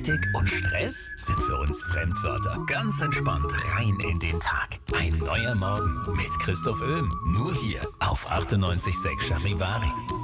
Hektik und Stress sind für uns Fremdwörter. Ganz entspannt rein in den Tag. Ein neuer Morgen mit Christoph Öhm. Nur hier auf 98.6 Charivari.